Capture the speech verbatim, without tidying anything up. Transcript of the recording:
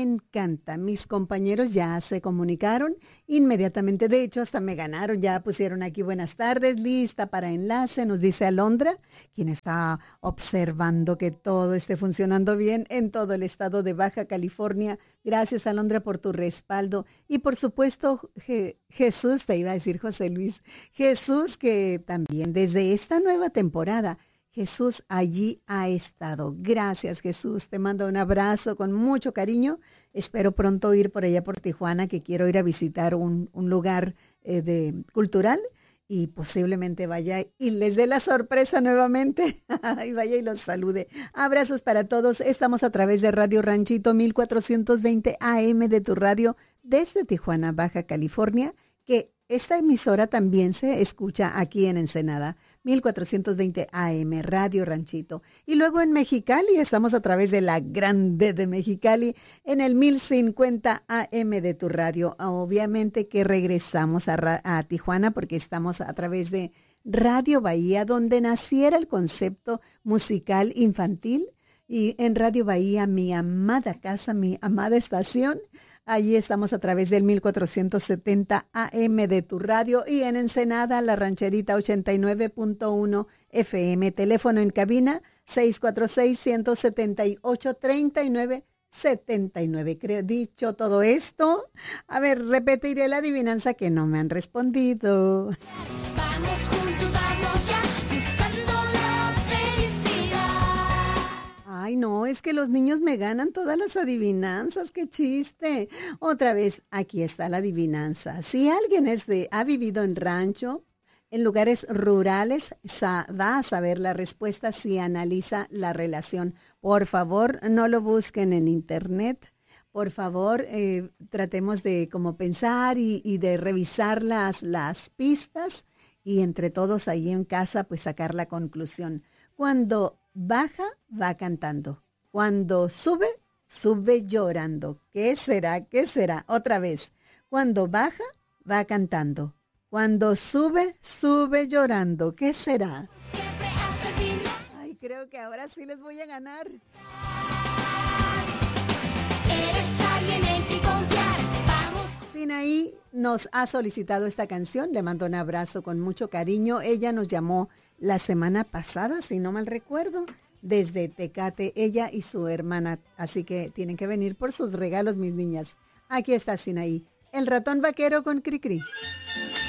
encanta. Mis compañeros ya se comunicaron inmediatamente. De hecho, hasta me ganaron. Ya pusieron aquí buenas tardes, lista para enlace, nos dice Alondra, quien está observando que todo esté funcionando bien en todo el estado de Baja California. Gracias, Alondra, por tu respaldo. Y por supuesto, Je- Jesús, te iba a decir José Luis, Jesús, que también desde esta nueva temporada, Jesús allí ha estado. Gracias, Jesús. Te mando un abrazo con mucho cariño. Espero pronto ir por allá por Tijuana, que quiero ir a visitar un, un lugar eh, de, cultural y posiblemente vaya y les dé la sorpresa nuevamente y vaya y los salude. Abrazos para todos. Estamos a través de Radio Ranchito mil cuatrocientos veinte A M de tu radio desde Tijuana, Baja California, que esta emisora también se escucha aquí en Ensenada, mil cuatrocientos veinte A M, Radio Ranchito. Y luego en Mexicali, estamos a través de la Grande de Mexicali, en el mil cincuenta A M de tu radio. Obviamente que regresamos a, Ra- a Tijuana porque estamos a través de Radio Bahía, donde naciera el concepto musical infantil. Y en Radio Bahía, mi amada casa, mi amada estación. Allí estamos a través del mil cuatrocientos setenta A M de tu radio y en Ensenada, La Rancherita ochenta y nueve punto uno F M. Teléfono en cabina seis cuatro seis, uno siete ocho, tres nueve siete nueve. Creo, dicho todo esto, a ver, repetiré la adivinanza que no me han respondido. Vamos juntos, vamos ya, buscando la felicidad. Ay, no, es que los niños me ganan todas las adivinanzas, qué chiste. Otra vez, aquí está la adivinanza. Si alguien es de, ha vivido en rancho, en lugares rurales, sa- va a saber la respuesta si analiza la relación. Por favor, no lo busquen en internet. Por favor, eh, tratemos de como pensar y, y de revisar las, las pistas y entre todos ahí en casa, pues sacar la conclusión. Cuando baja, va cantando. Cuando sube, sube llorando. ¿Qué será? ¿Qué será? Otra vez. Cuando baja, va cantando. Cuando sube, sube llorando. ¿Qué será? Siempre hasta el final. Ay, creo que ahora sí les voy a ganar. Eres alguien en quien confiar. Vamos. Sinaí nos ha solicitado esta canción. Le mando un abrazo con mucho cariño. Ella nos llamó la semana pasada, si no mal recuerdo, desde Tecate, ella y su hermana. Así que tienen que venir por sus regalos, mis niñas. Aquí está Sinaí, el ratón vaquero con Cricri.